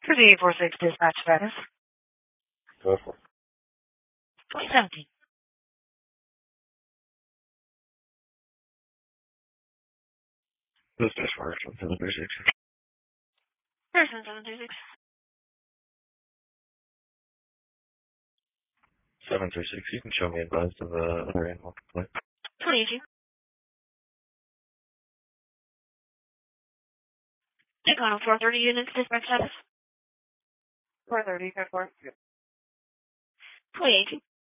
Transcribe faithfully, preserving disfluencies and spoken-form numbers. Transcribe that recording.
three four six dispatch status. Go for it. twenty seventeen. Dispatch for seven three six. Person seven three six. seven three six, you can show me advised of the other animal complaint. twenty eighteen. Econo four thirty units dispatch status. four thirty, go for it. twenty eighteen.